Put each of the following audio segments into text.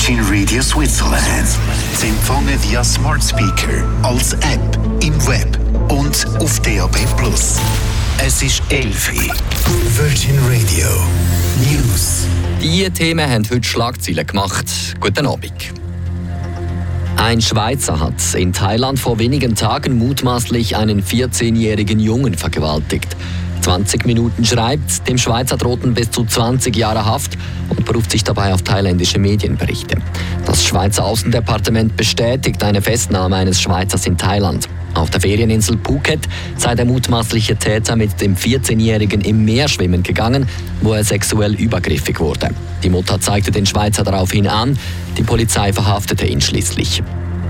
Virgin Radio Switzerland. Sie empfangen via Smart Speaker, als App, im Web und auf DAB+. Es ist 11 Uhr. Virgin Radio News. Diese Themen haben heute Schlagzeilen gemacht. Guten Abend. Ein Schweizer hat in Thailand vor wenigen Tagen mutmaßlich einen 14-jährigen Jungen vergewaltigt. 20 Minuten schreibt, dem Schweizer drohten bis zu 20 Jahre Haft und beruft sich dabei auf thailändische Medienberichte. Das Schweizer Außendepartement bestätigt eine Festnahme eines Schweizers in Thailand. Auf der Ferieninsel Phuket sei der mutmaßliche Täter mit dem 14-Jährigen im Meer schwimmen gegangen, wo er sexuell übergriffig wurde. Die Mutter zeigte den Schweizer daraufhin an, die Polizei verhaftete ihn schließlich.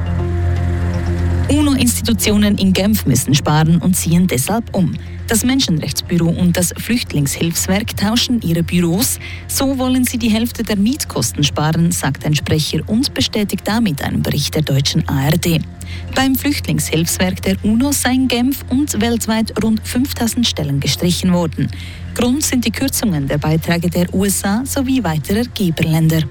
UNO-Institutionen in Genf müssen sparen und ziehen deshalb um. Das Menschenrechtsbüro und das Flüchtlingshilfswerk tauschen ihre Büros. So wollen sie die Hälfte der Mietkosten sparen, sagt ein Sprecher und bestätigt damit einen Bericht der deutschen ARD. Beim Flüchtlingshilfswerk der UNO seien in Genf und weltweit rund 5000 Stellen gestrichen worden. Grund sind die Kürzungen der Beiträge der USA sowie weiterer Geberländer.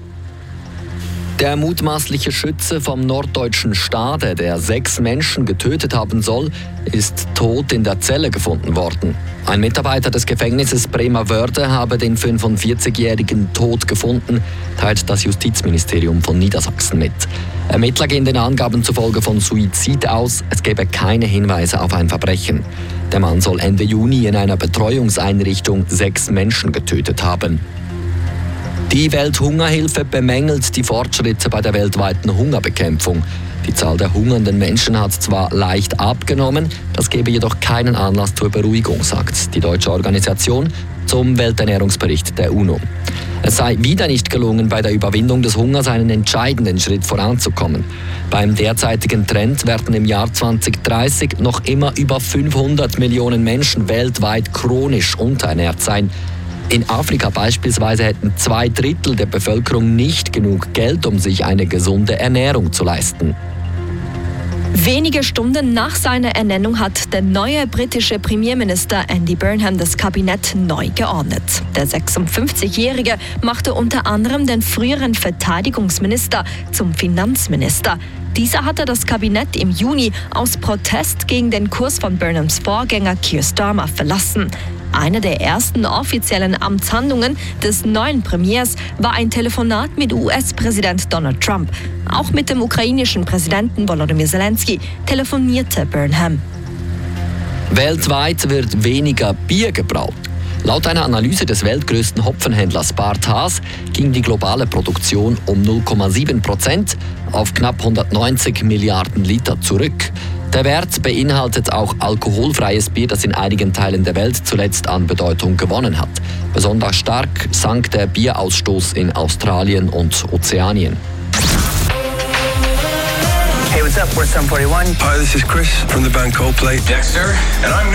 Der mutmaßliche Schütze vom norddeutschen Stade, der 6 Menschen getötet haben soll, ist tot in der Zelle gefunden worden. Ein Mitarbeiter des Gefängnisses Bremer Wörde habe den 45-Jährigen tot gefunden, teilt das Justizministerium von Niedersachsen mit. Ermittler gehen den Angaben zufolge von Suizid aus, es gebe keine Hinweise auf ein Verbrechen. Der Mann soll Ende Juni in einer Betreuungseinrichtung 6 Menschen getötet haben. Die Welthungerhilfe bemängelt die Fortschritte bei der weltweiten Hungerbekämpfung. Die Zahl der hungernden Menschen hat zwar leicht abgenommen, das gebe jedoch keinen Anlass zur Beruhigung, sagt die deutsche Organisation zum Welternährungsbericht der UNO. Es sei wieder nicht gelungen, bei der Überwindung des Hungers einen entscheidenden Schritt voranzukommen. Beim derzeitigen Trend werden im Jahr 2030 noch immer über 500 Millionen Menschen weltweit chronisch unterernährt sein. In Afrika beispielsweise hätten 2/3 der Bevölkerung nicht genug Geld, um sich eine gesunde Ernährung zu leisten. Wenige Stunden nach seiner Ernennung hat der neue britische Premierminister Andy Burnham das Kabinett neu geordnet. Der 56-Jährige machte unter anderem den früheren Verteidigungsminister zum Finanzminister. Dieser hatte das Kabinett im Juni aus Protest gegen den Kurs von Burnhams Vorgänger Keir Starmer verlassen. Eine der ersten offiziellen Amtshandlungen des neuen Premiers war ein Telefonat mit US-Präsident Donald Trump. Auch mit dem ukrainischen Präsidenten Volodymyr Zelensky telefonierte Burnham. Weltweit wird weniger Bier gebraut. Laut einer Analyse des weltgrößten Hopfenhändlers Bart Haas ging die globale Produktion um 0,7% auf knapp 190 Milliarden Liter zurück. Der Wert beinhaltet auch alkoholfreies Bier, das in einigen Teilen der Welt zuletzt an Bedeutung gewonnen hat. Besonders stark sank der Bierausstoß in Australien und Ozeanien. Hey, what's up? We're Sum 41. Hi, this is Chris from the band Coldplay. Dexter, and I'm